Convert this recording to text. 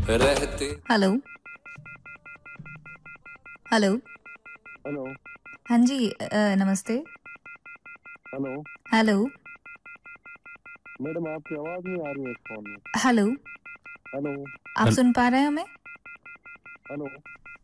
रहते। Hello. Hello. Hello. हाँ जी, नमस्ते। हेलो। हेलो। मैडम आपकी आवाज नहीं आ रही है इस फोन में। हेलो। हेलो। आप सुन पा रहे हैं हमें? हेलो।